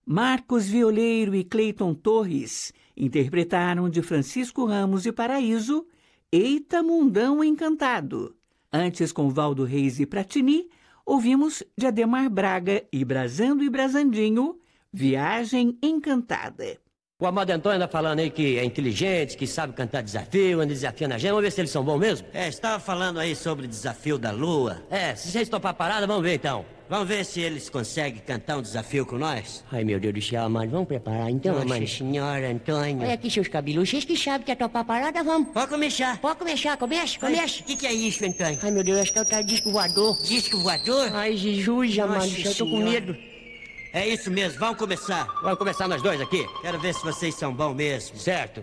Marcos Violeiro e Cleiton Torres interpretaram de Francisco Ramos de Paraíso, Eita Mundão Encantado. Antes, com Valdo Reis e Pratini, ouvimos de Ademar Braga e Brasando e Brasandinho, Viagem Encantada. O Amado Antônio anda falando aí que é inteligente, que sabe cantar desafio, anda desafiando a gente. Vamos ver se eles são bons mesmo? Estava falando aí sobre o desafio da lua. Se vocês topar a parada, vamos ver então. Vamos ver se eles conseguem cantar um desafio com nós? Ai, meu Deus do céu, Amado, vamos preparar então, Nossa Amado. senhora, Antônio. Olha aqui, seus cabelos, vocês que sabem que é topar a parada, vamos. Pode começar. Pode começar, começa. O que é isso, Antônio? Ai, meu Deus, acho que é o tal disco voador. Disco voador? Ai, Jesus, Amado, eu tô com medo. É isso mesmo, vamos começar. Vamos começar nós dois aqui? Quero ver se vocês são bons mesmo. Certo.